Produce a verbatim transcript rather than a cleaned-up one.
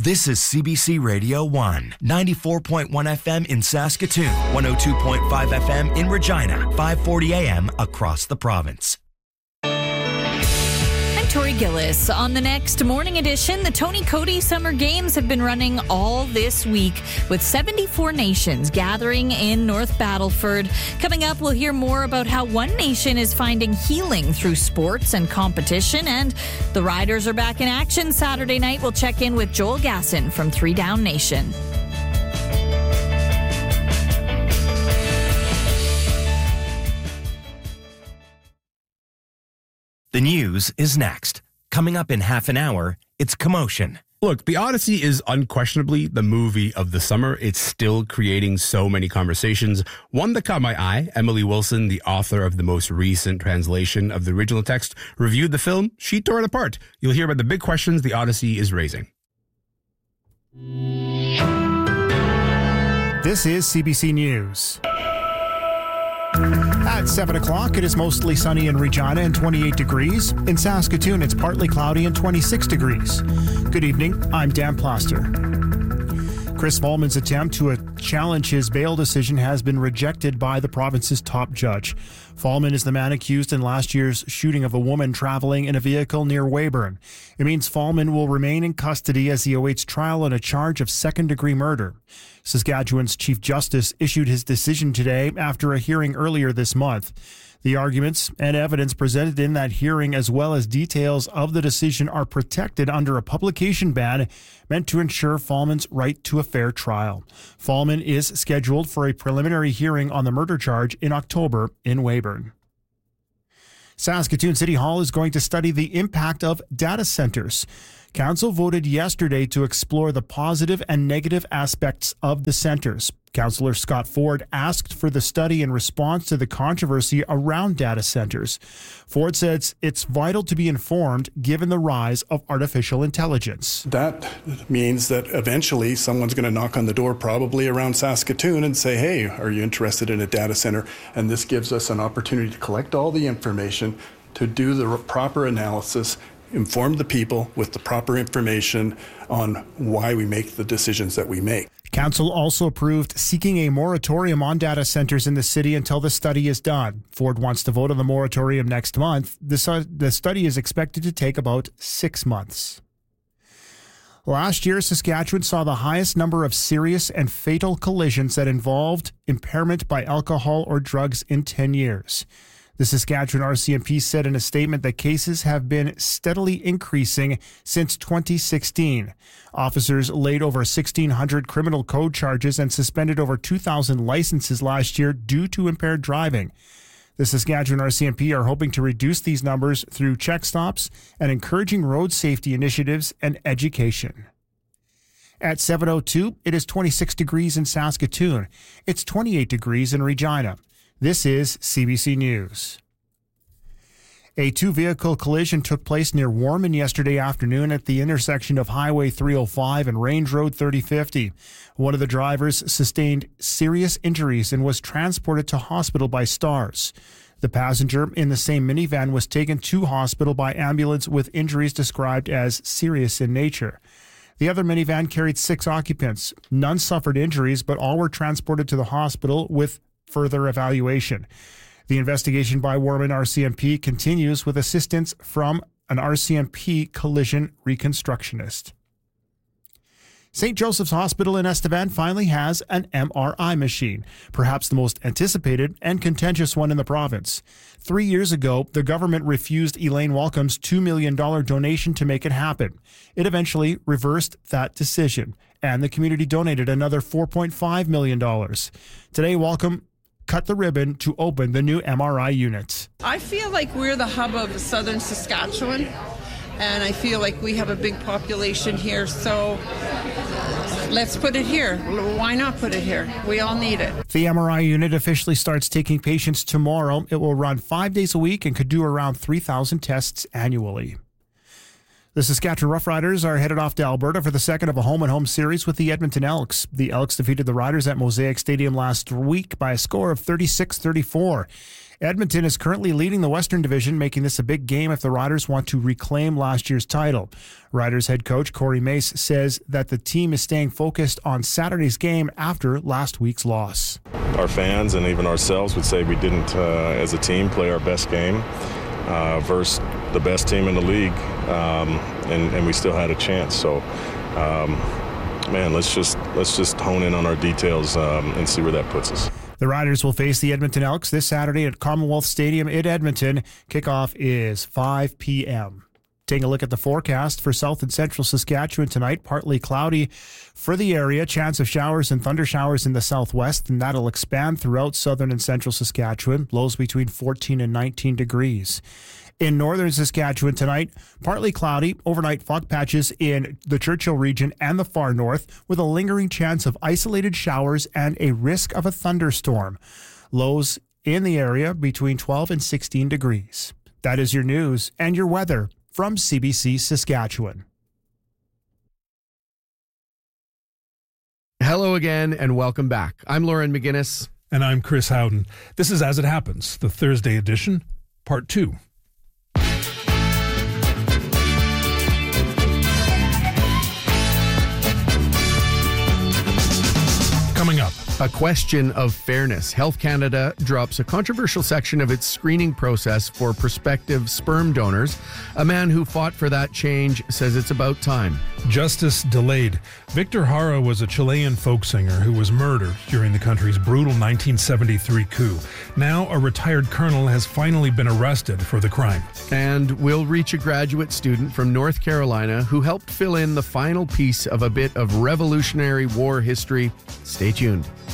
This is C B C Radio one, ninety-four point one F M in Saskatoon, one oh two point five F M in Regina, five forty A M across the province. I'm Tori Gillis. On the next morning edition, the Tony Cody Summer Games have been running all this week with seventy-four nations gathering in North Battleford. Coming up, we'll hear more about how one nation is finding healing through sports and competition, and the Riders are back in action Saturday night. We'll check in with Joel Gasson from Three Down Nation. The news is next. Coming up in half an hour, it's Commotion. Look, The Odyssey is unquestionably the movie of the summer. It's still creating so many conversations. One that caught my eye, Emily Wilson, the author of the most recent translation of the original text, reviewed the film. She tore it apart. You'll hear about the big questions The Odyssey is raising. This is C B C News. At seven o'clock, it is mostly sunny in Regina and twenty-eight degrees. In Saskatoon, it's partly cloudy and twenty-six degrees. Good evening, I'm Dan Plaster. Chris Fahlman's attempt to challenge his bail decision has been rejected by the province's top judge. Fahlman is the man accused in last year's shooting of a woman traveling in a vehicle near Weyburn. It means Fahlman will remain in custody as he awaits trial on a charge of second-degree murder. Saskatchewan's Chief Justice issued his decision today after a hearing earlier this month. The arguments and evidence presented in that hearing, as well as details of the decision, are protected under a publication ban meant to ensure Fahlman's right to a fair trial. Fahlman is scheduled for a preliminary hearing on the murder charge in October in Weyburn. Saskatoon City Hall is going to study the impact of data centers. Council voted yesterday to explore the positive and negative aspects of the centers. Councillor Scott Ford asked for the study in response to the controversy around data centers. Ford says it's vital to be informed given the rise of artificial intelligence. That means that eventually someone's going to knock on the door, probably around Saskatoon, and say, hey, are you interested in a data center? And this gives us an opportunity to collect all the information, to do the proper analysis, inform the people with the proper information on why we make the decisions that we make. Council also approved seeking a moratorium on data centers in the city until the study is done. Ford wants to vote on the moratorium next month. The, the study is expected to take about six months. Last year, Saskatchewan saw the highest number of serious and fatal collisions that involved impairment by alcohol or drugs in ten years. The Saskatchewan R C M P said in a statement that cases have been steadily increasing since twenty sixteen. Officers laid over sixteen hundred criminal code charges and suspended over two thousand licenses last year due to impaired driving. The Saskatchewan R C M P are hoping to reduce these numbers through check stops and encouraging road safety initiatives and education. At seven oh two, it is twenty-six degrees in Saskatoon. It's twenty-eight degrees in Regina. This is C B C News. A two-vehicle collision took place near Warman yesterday afternoon at the intersection of Highway three oh five and Range Road thirty fifty. One of the drivers sustained serious injuries and was transported to hospital by Stars. The passenger in the same minivan was taken to hospital by ambulance with injuries described as serious in nature. The other minivan carried six occupants. None suffered injuries, but all were transported to the hospital with further evaluation. The investigation by Warman R C M P continues with assistance from an R C M P collision reconstructionist. Saint Joseph's Hospital in Estevan finally has an M R I machine, perhaps the most anticipated and contentious one in the province. Three years ago, the government refused Elaine Walcomb's two million dollars donation to make it happen. It eventually reversed that decision, and the community donated another four point five million dollars. Today, Walcomb cut the ribbon to open the new M R I unit. I feel like we're the hub of southern Saskatchewan, and I feel like we have a big population here, so let's put it here. Why not put it here? We all need it. The M R I unit officially starts taking patients tomorrow. It will run five days a week and could do around three thousand tests annually. The Saskatchewan Roughriders are headed off to Alberta for the second of a home-and-home series with the Edmonton Elks. The Elks defeated the Riders at Mosaic Stadium last week by a score of thirty-six thirty-four. Edmonton is currently leading the Western Division, making this a big game if the Riders want to reclaim last year's title. Riders head coach Corey Mace says that the team is staying focused on Saturday's game after last week's loss. Our fans and even ourselves would say we didn't, uh, as a team, play our best game uh, versus the best team in the league, um, and, and we still had a chance. So, um, man, let's just let's just hone in on our details um, and see where that puts us. The Riders will face the Edmonton Elks this Saturday at Commonwealth Stadium in Edmonton. Kickoff is five p.m. Taking a look at the forecast for south and central Saskatchewan tonight, partly cloudy for the area. Chance of showers and thunder showers in the southwest, and that'll expand throughout southern and central Saskatchewan. Lows between fourteen and nineteen degrees. In northern Saskatchewan tonight, partly cloudy, overnight fog patches in the Churchill region and the far north, with a lingering chance of isolated showers and a risk of a thunderstorm. Lows in the area between twelve and sixteen degrees. That is your news and your weather from C B C Saskatchewan. Hello again and welcome back. I'm Lauren McGinnis. And I'm Chris Howden. This is As It Happens, the Thursday edition, part two. Coming up. A question of fairness. Health Canada drops a controversial section of its screening process for prospective sperm donors. A man who fought for that change says it's about time. Justice delayed. Victor Jara was a Chilean folk singer who was murdered during the country's brutal nineteen seventy-three coup. Now a retired colonel has finally been arrested for the crime. And we'll reach a graduate student from North Carolina who helped fill in the final piece of a bit of Revolutionary War history. Stay tuned.